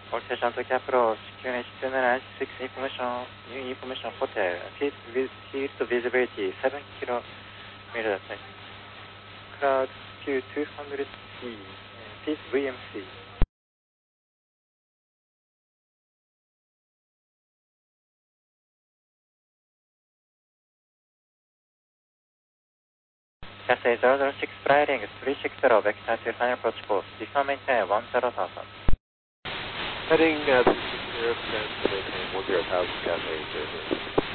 All station to approach, QNH 296 information, new information hotel, field visibility 7 kilometers, cloud Q 200C, field VMC. Cathay 006 Flying 360 vector to final approach course, before maintain 10,000. Heading 360 to maintain 10,000 Cathay service.